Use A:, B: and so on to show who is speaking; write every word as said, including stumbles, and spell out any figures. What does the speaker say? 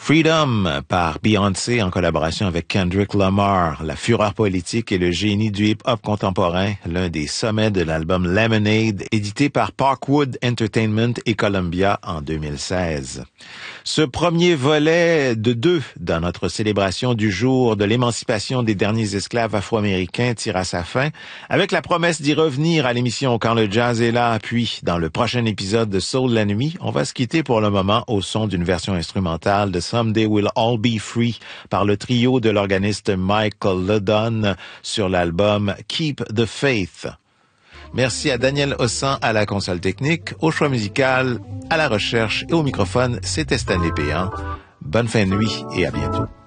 A: Freedom par Beyoncé en collaboration avec Kendrick Lamar, la fureur politique et le génie du hip-hop contemporain, l'un des sommets de l'album Lemonade, édité par Parkwood Entertainment et Columbia en deux mille seize. Ce premier volet de deux dans notre célébration du jour de l'émancipation des derniers esclaves afro-américains tire à sa fin, avec la promesse d'y revenir à l'émission Quand le jazz est là, puis dans le prochain épisode de Soul la nuit, on va se quitter pour le moment au son d'une version instrumentale de Someday We'll All Be Free par le trio de l'organiste Michael Ledon sur l'album Keep the Faith. Merci à Daniel Hossan à la console technique, au choix musical, à la recherche et au microphone, c'était Stanley Péan. Bonne fin de nuit et à bientôt.